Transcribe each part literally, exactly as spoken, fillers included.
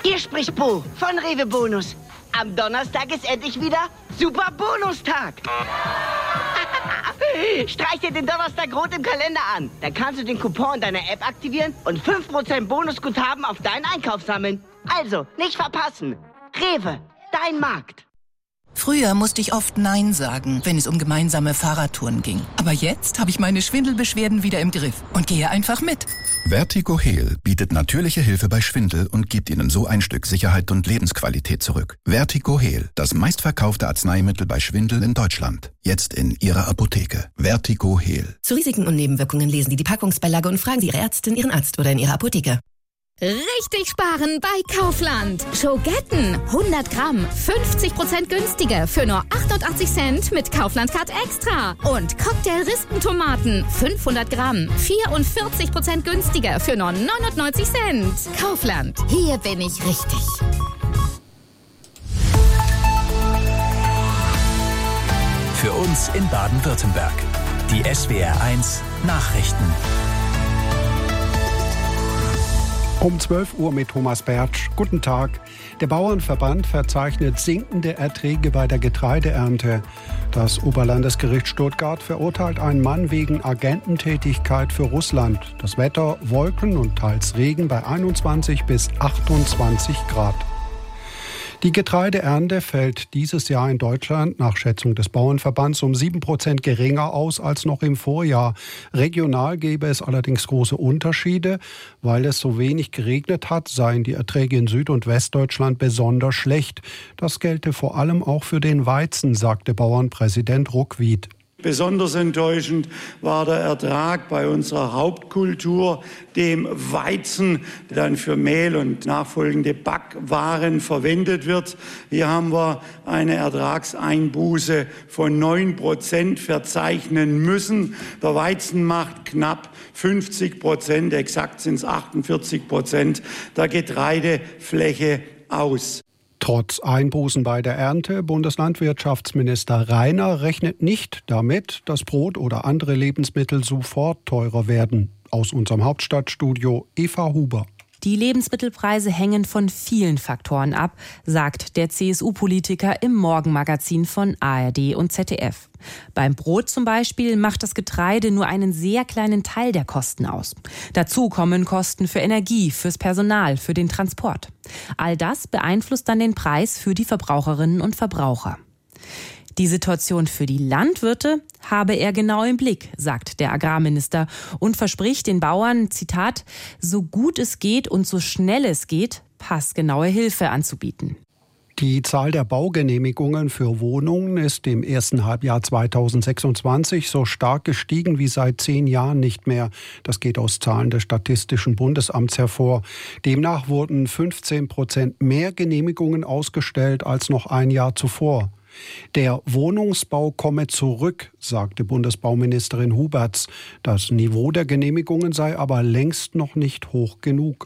Hier spricht Bo von Rewe Bonus. Am Donnerstag ist endlich wieder Super Bonustag. Streich dir den Donnerstag rot im Kalender an. Dann kannst du den Coupon in deiner App aktivieren und fünf Prozent Bonusguthaben auf deinen Einkauf sammeln. Also, nicht verpassen. Rewe, dein Markt. Früher musste ich oft Nein sagen, wenn es um gemeinsame Fahrradtouren ging. Aber jetzt habe ich meine Schwindelbeschwerden wieder im Griff und gehe einfach mit. Vertigo Heal bietet natürliche Hilfe bei Schwindel und gibt Ihnen so ein Stück Sicherheit und Lebensqualität zurück. Vertigo Heal, das meistverkaufte Arzneimittel bei Schwindel in Deutschland. Jetzt in Ihrer Apotheke. Vertigo Heal. Zu Risiken und Nebenwirkungen lesen Sie die Packungsbeilage und fragen Sie Ihre Ärztin, Ihren Arzt oder in Ihrer Apotheke. Richtig sparen bei Kaufland. Schogetten, hundert Gramm, fünfzig Prozent günstiger für nur achtundachtzig Cent mit Kaufland Card Extra. Und Cocktail-Rispentomaten, fünfhundert Gramm, vierundvierzig Prozent günstiger für nur neunundneunzig Cent. Kaufland, hier bin ich richtig. Für uns in Baden-Württemberg. Die S W R eins Nachrichten. Um zwölf Uhr mit Thomas Bertsch. Guten Tag. Der Bauernverband verzeichnet sinkende Erträge bei der Getreideernte. Das Oberlandesgericht Stuttgart verurteilt einen Mann wegen Agententätigkeit für Russland. Das Wetter: Wolken und teils Regen bei einundzwanzig bis achtundzwanzig Grad. Die Getreideernte fällt dieses Jahr in Deutschland nach Schätzung des Bauernverbands um sieben Prozent geringer aus als noch im Vorjahr. Regional gäbe es allerdings große Unterschiede. Weil es so wenig geregnet hat, seien die Erträge in Süd- und Westdeutschland besonders schlecht. Das gelte vor allem auch für den Weizen, sagte Bauernpräsident Ruckwied. Besonders enttäuschend war der Ertrag bei unserer Hauptkultur, dem Weizen, der dann für Mehl und nachfolgende Backwaren verwendet wird. Hier haben wir eine Ertragseinbuße von neun Prozent verzeichnen müssen. Der Weizen macht knapp fünfzig Prozent, exakt sind es achtundvierzig Prozent der Getreidefläche aus. Trotz Einbußen bei der Ernte, Bundeslandwirtschaftsminister Rainer rechnet nicht damit, dass Brot oder andere Lebensmittel sofort teurer werden. Aus unserem Hauptstadtstudio Eva Huber. Die Lebensmittelpreise hängen von vielen Faktoren ab, sagt der C S U-Politiker im Morgenmagazin von A R D und Z D F. Beim Brot zum Beispiel macht das Getreide nur einen sehr kleinen Teil der Kosten aus. Dazu kommen Kosten für Energie, fürs Personal, für den Transport. All das beeinflusst dann den Preis für die Verbraucherinnen und Verbraucher. Die Situation für die Landwirte habe er genau im Blick, sagt der Agrarminister und verspricht den Bauern, Zitat, so gut es geht und so schnell es geht, passgenaue Hilfe anzubieten. Die Zahl der Baugenehmigungen für Wohnungen ist im ersten Halbjahr zweitausendsechsundzwanzig so stark gestiegen wie seit zehn Jahren nicht mehr. Das geht aus Zahlen des Statistischen Bundesamts hervor. Demnach wurden fünfzehn Prozent mehr Genehmigungen ausgestellt als noch ein Jahr zuvor. Der Wohnungsbau komme zurück, sagte Bundesbauministerin Huberts. Das Niveau der Genehmigungen sei aber längst noch nicht hoch genug.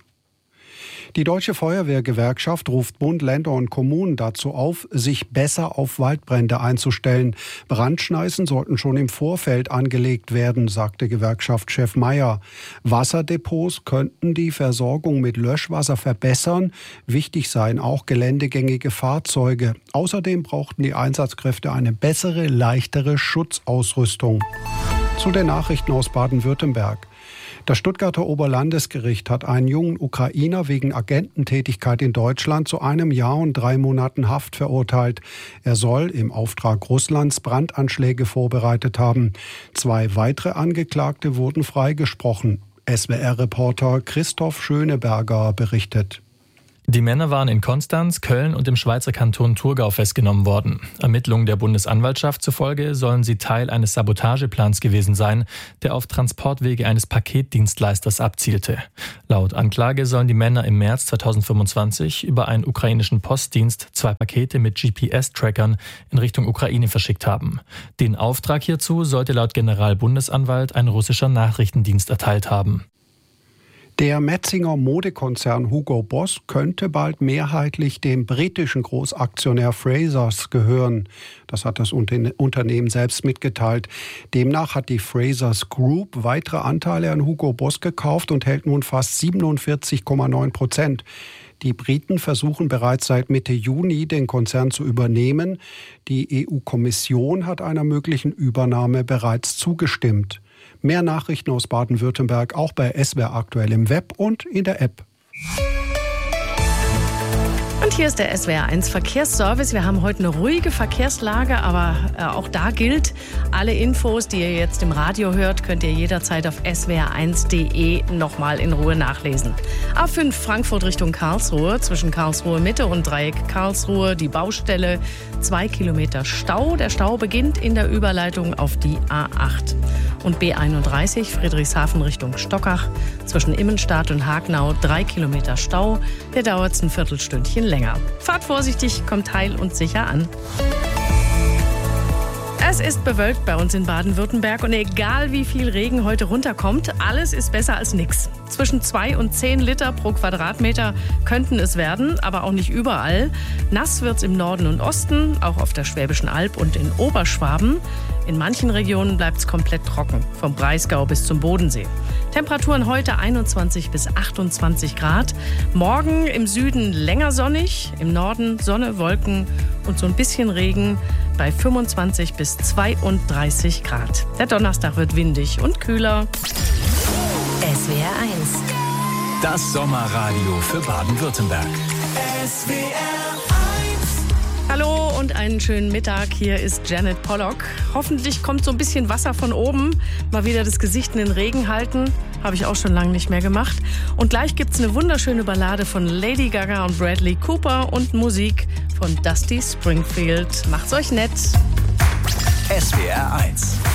Die Deutsche Feuerwehrgewerkschaft ruft Bund, Länder und Kommunen dazu auf, sich besser auf Waldbrände einzustellen. Brandschneisen sollten schon im Vorfeld angelegt werden, sagte Gewerkschaftschef Mayer. Wasserdepots könnten die Versorgung mit Löschwasser verbessern. Wichtig seien auch geländegängige Fahrzeuge. Außerdem brauchten die Einsatzkräfte eine bessere, leichtere Schutzausrüstung. Zu den Nachrichten aus Baden-Württemberg. Das Stuttgarter Oberlandesgericht hat einen jungen Ukrainer wegen Agententätigkeit in Deutschland zu einem Jahr und drei Monaten Haft verurteilt. Er soll im Auftrag Russlands Brandanschläge vorbereitet haben. Zwei weitere Angeklagte wurden freigesprochen. S W R-Reporter Christoph Schöneberger berichtet. Die Männer waren in Konstanz, Köln und im Schweizer Kanton Thurgau festgenommen worden. Ermittlungen der Bundesanwaltschaft zufolge sollen sie Teil eines Sabotageplans gewesen sein, der auf Transportwege eines Paketdienstleisters abzielte. Laut Anklage sollen die Männer im März zweitausendfünfundzwanzig über einen ukrainischen Postdienst zwei Pakete mit G P S-Trackern in Richtung Ukraine verschickt haben. Den Auftrag hierzu sollte laut Generalbundesanwalt ein russischer Nachrichtendienst erteilt haben. Der Metzinger Modekonzern Hugo Boss könnte bald mehrheitlich dem britischen Großaktionär Frasers gehören. Das hat das Unternehmen selbst mitgeteilt. Demnach hat die Frasers Group weitere Anteile an Hugo Boss gekauft und hält nun fast siebenundvierzig Komma neun Prozent. Die Briten versuchen bereits seit Mitte Juni, den Konzern zu übernehmen. Die E U-Kommission hat einer möglichen Übernahme bereits zugestimmt. Mehr Nachrichten aus Baden-Württemberg auch bei S W R aktuell im Web und in der App. Und hier ist der S W R eins Verkehrsservice. Wir haben heute eine ruhige Verkehrslage, aber äh, auch da gilt, alle Infos, die ihr jetzt im Radio hört, könnt ihr jederzeit auf s w r eins punkt d e nochmal in Ruhe nachlesen. A fünf Frankfurt Richtung Karlsruhe, zwischen Karlsruhe Mitte und Dreieck Karlsruhe, die Baustelle, zwei Kilometer Stau. Der Stau beginnt in der Überleitung auf die A acht. Und B einunddreißig Friedrichshafen Richtung Stockach, zwischen Immenstadt und Hagenau, drei Kilometer Stau. Der dauert ein Viertelstündchen länger. Fahrt vorsichtig, kommt heil und sicher an. Es ist bewölkt bei uns in Baden-Württemberg und egal wie viel Regen heute runterkommt, alles ist besser als nix. Zwischen zwei und zehn Liter pro Quadratmeter könnten es werden, aber auch nicht überall. Nass wird's im Norden und Osten, auch auf der Schwäbischen Alb und in Oberschwaben. In manchen Regionen bleibt's komplett trocken, vom Breisgau bis zum Bodensee. Temperaturen heute einundzwanzig bis achtundzwanzig Grad. Morgen im Süden länger sonnig, im Norden Sonne, Wolken und so ein bisschen Regen bei fünfundzwanzig bis zweiunddreißig Grad. Der Donnerstag wird windig und kühler. S W R eins. Das Sommerradio für Baden-Württemberg. S W R eins. Hallo und einen schönen Mittag. Hier ist Janet Pollock. Hoffentlich kommt so ein bisschen Wasser von oben. Mal wieder das Gesicht in den Regen halten. Habe ich auch schon lange nicht mehr gemacht. Und gleich gibt's eine wunderschöne Ballade von Lady Gaga und Bradley Cooper und Musik von Dusty Springfield. Macht's euch nett. S W R eins.